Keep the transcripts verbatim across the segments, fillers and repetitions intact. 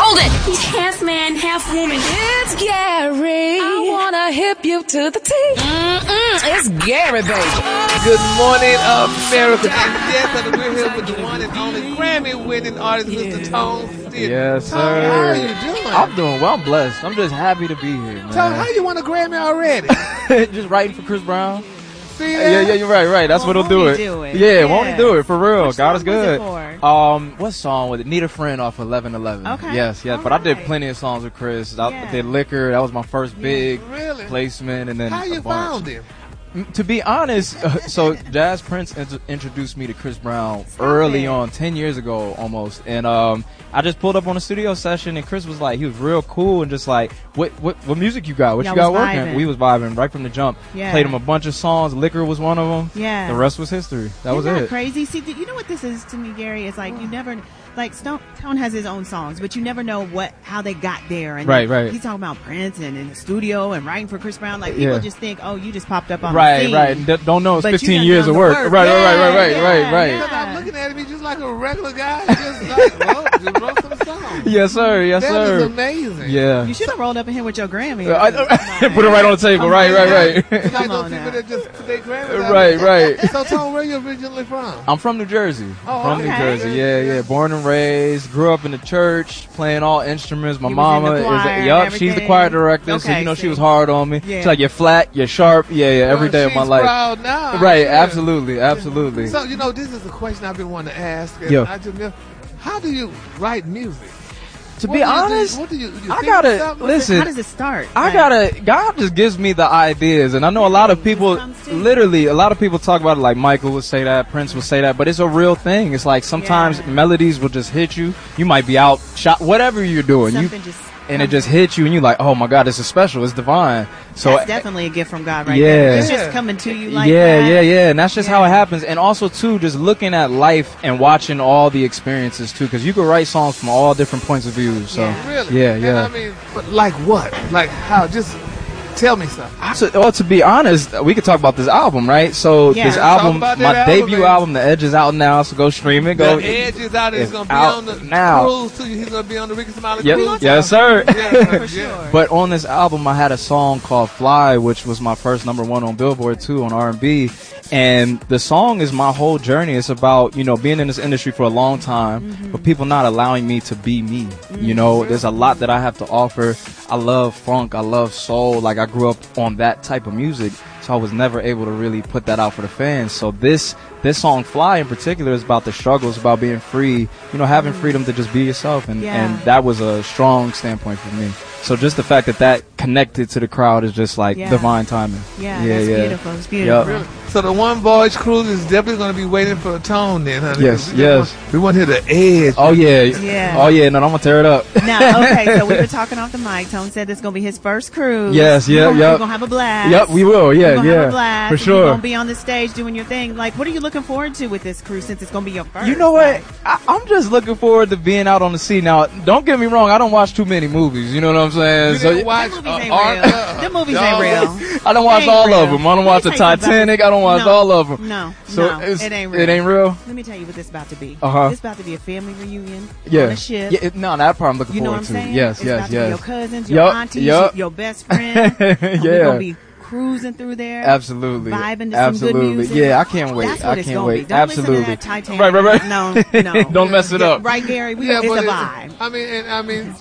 Hold it! He's half man, half woman. It's Gary. I wanna hip you to the T. Mm-mm, it's Gary, baby. Good morning, America. And yes, and we're here with the one and only Grammy-winning artist, Yeah. Mister Tone Steel. Yes, Tone, sir. how are you doing? I'm doing well. I'm blessed. I'm just happy to be here, man. Tone, how you won a Grammy already? Just writing for Chris Brown. See that? Yeah, yeah, you're right, right. That's Well, what'll do won't it. he do it? Yeah, Yeah. won't he do it for real? Which God is song was it good. for? Um, what song was it? Need a Friend off eleven eleven. Okay. Yes, yes. All But I did right. plenty of songs with Chris. I Yeah. did Liquor. That was my first big Really? placement, and then How a you bunch. found him? Mm, To be honest, uh, so Jazz Prince int- introduced me to Chris Brown early it. on, ten years ago almost, and um, I just pulled up on a studio session, and Chris was like, he was real cool, and just like, what what what music you got? What Y'all you got was working? vibing. We was vibing right from the jump. Yeah. Played him a bunch of songs. Liquor was one of them. Yeah. The rest was history. That was Isn't that it. crazy? See, you know what this is to me, Gary? It's like you never, like Stone Tone has his own songs, but you never know what how they got there. And Right, right. He's talking about Prince and in the studio and writing for Chris Brown. Like people Yeah. just think, oh, you just popped up on the Right, scene. right. D- don't know it's But you fifteen done years done of the work. work. Right, Yeah, right, right, right, yeah, right, right. Because I'm looking at him, he's just like a regular guy. Just like, well, just wrote some songs. Yes, sir. Yes, That is sir. amazing. Yeah. You should have rolled up in here with your Grammy. Uh, I- Put it right on the table. Come Right, on right, now. right. It's like Come those on people now. that just took their Grammys out. Right, right. So, Tone, where you originally from? I'm from New Jersey. Oh, from New okay. Jersey, yeah, yeah. Born and raised. Grew up in the church, playing all instruments. My You was in mama the choir is, and yup, she's the everything? choir director, so Okay, you know she see. was hard on me. Yeah. She's like, you're flat, you're sharp, yeah, yeah, every Well, day of my she's life. proud now. Right, Yeah. absolutely, absolutely. So, you know, this is a question I've been wanting to ask. And Yeah. I just never, how do you write music? to What be do you do? honest, what do you, you I think gotta- of something? listen, How does it start? I Like, gotta, God just gives me the ideas, and I know a lot of people, Just comes to you. literally, a lot of people talk about it like Michael would say that, Prince would say that, but it's a real thing. It's like sometimes Yeah. melodies will just hit you. You might be out, shot, whatever you're doing, you, something just and it comes just in. hits you, and you're like, oh my God, this is special, it's divine. So That's definitely a gift from God, right Yeah. there. It's Yeah. just coming to you like yeah, that. yeah, yeah, and that's just how it Yeah. happens. And also too, just looking at life and watching all the experiences too, because you can write songs from all different points of view. So Yeah. Really? yeah, And yeah. I mean, but like what? Like how? Just tell me something. So, well, to be honest, we could talk about this album, right? So Yeah. this Let's talk album, about my that album, debut baby. album, The Edge is out now, so go stream it. Go. The Edge is out. He's it's gonna be out on the now. cruise too. He's gonna be on the Ricky Smiley Yep. cruise. Yes, sir. Yeah, For yeah. sure. But on this album, I had a song called "Fly," which was my first number one on Billboard too on R and B. And the song is my whole journey. It's about, you know, being in this industry for a long time, Mm-hmm. but people not allowing me to be me. You know, there's a lot that I have to offer. I love funk. I love soul. Like I grew up on that type of music. So I was never able to really put that out for the fans. So this, this song "Fly" in particular is about the struggles, about being free, you know, having freedom to just be yourself. And, Yeah. and that was a strong standpoint for me. So just the fact that that connected to the crowd is just like Yeah. divine timing. Yeah, Yeah, that's yeah. beautiful. It's beautiful. Really? So the One Voyage cruise is definitely going to be waiting for a Tone then, honey. Yes, 'Cause we yes. just Want, we want to hear the Edge. Oh yeah. Yeah. Oh yeah. No, I'm gonna tear it up. Now, okay, so we were talking off the mic. Tone said this is going to be his first cruise. Yes, yeah, We're gonna, yep. We're going to have a blast. Yep, we will. Yeah, We're gonna yeah, have a blast. for and sure. You're going to be on the stage doing your thing. Like, what are you looking forward to with this cruise since it's going to be your first? You know what? Like, I, I'm just looking forward to being out on the sea. Now, don't get me wrong. I don't watch too many movies. You know what I'm saying? You So didn't watch them movies uh, ain't Art- real. uh, Them movies no. ain't real. I don't watch Ain't all real. of them. I don't watch the Let me tell you something Titanic. I don't watch No. all of them. No, So no, it's, it ain't real. It ain't real. Let me tell you what this about to be. Uh-huh. It's about to be a family reunion Yeah. on a ship. Yeah. It, no, that part I'm looking You know forward what I'm to. saying? Yes, it's yes, about to yes. be your cousins, your Yup, aunties, yup. your best friend. Yeah. We're gonna be cruising through there. Absolutely. Vibing to Absolutely. some good music. Yeah, I can't wait. That's what I it's can't gonna wait. be. Don't Absolutely. listen to that Titanic. Right, right, right. No, no. Don't mess it Yeah, up. right, Gary? We, Yeah, it's but a it's- vibe. I mean, and, I mean,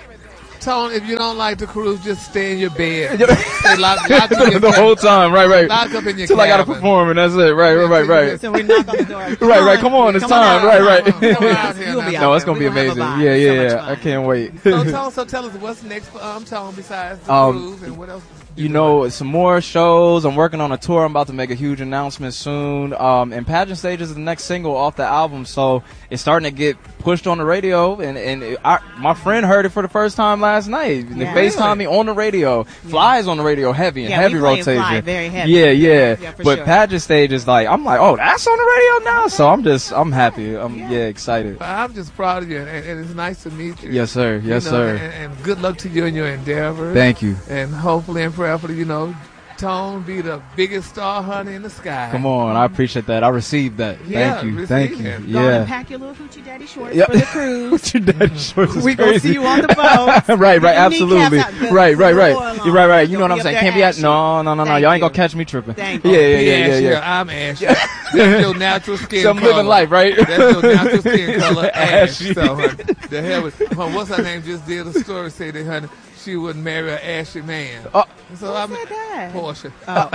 Tone, if you don't like the cruise, just stay in your bed. Stay locked, locked in your the whole cabin. time. Right, right. Lock up in your Till I gotta cabin. perform, and that's it. Right, right, right, right. So we knock on the door. Come Right, on. right. Come on, it's Come time. out. Right, right. Come on, come on out here You'll now. be out No, it's there. gonna be We gonna have a amazing. vibe. Yeah, So yeah, much yeah. I fun. can't wait. So, Tone, so tell us what's next for um, Tone besides the Um, cruise and what else? You know, some more shows. I'm working on a tour. I'm about to make a huge announcement soon. Um, and Pageant Stage is the next single off the album, so it's starting to get pushed on the radio. And and it, I, my friend heard it for the first time last night. They Yeah. FaceTimed me on the radio. Fly is on the radio, heavy and Yeah, we heavy playing rotation. Fly very heavy. Yeah, yeah. Yeah, for but sure. Pageant Stage is like, I'm like, oh, that's on the radio now. So I'm just, I'm happy. I'm yeah, excited. I'm just proud of you, and, and it's nice to meet you. Yes, sir. Yes, You know, sir. And, and good luck to you in your endeavors. Thank you. And hopefully and prayerfully, you know, Tone be the biggest star, honey, in the sky. Come on, I appreciate that. I received that. Yeah, Thank you, receive thank you. it. Go on and Yeah. pack your little hoochie daddy shorts Yep. for the cruise. Your daddy shorts is We gonna crazy. see you on the boat. right, right, Get your absolutely. kneecaps out, Right, right, right. oil on. You're right, right. You know what Don't I'm be saying? up Can't there be at ashy. no, no, no, no. Thank Y'all ain't you. gonna catch me tripping. Thank yeah, you. yeah, yeah, Be yeah, ashy, yeah. I'm ashy. That's your natural skin So I'm color. living life, right? That's your natural skin color, ash. Ashy. So, honey, the hell with, honey, what's her name? Just did a story say that, honey, she wouldn't marry an ashy man. Oh. So I'm said that? Portia. Oh,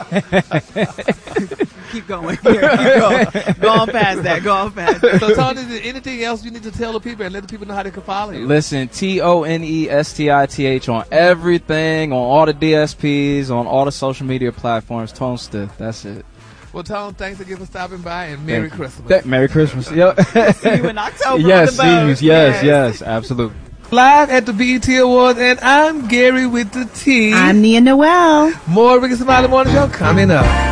oh. Keep going. Here, keep going. Go on past that. Go on past that. So, Tony, is there anything else you need to tell the people and let the people know how they can follow you? Listen, T O N E S T I T H on everything, on all the D S Ps, on all the social media platforms. Tone Stiff. That's it. Well, Tone, thanks again for stopping by, and Merry Thank you. Christmas. Th- Merry Christmas. Yep. See you in October. yes, on the boat. see you. Yes, yes, absolutely. Live at the B E T Awards, and I'm Gary with the T. I'm Nia Noel. More Ricky Smiley Morning Show coming up.